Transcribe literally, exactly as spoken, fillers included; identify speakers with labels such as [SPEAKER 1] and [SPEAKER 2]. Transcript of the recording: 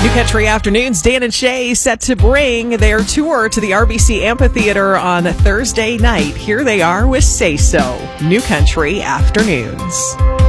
[SPEAKER 1] New Country Afternoons, Dan and Shay set to bring their tour to the R B C Amphitheater on Thursday night. Here they are with Say So. New Country Afternoons.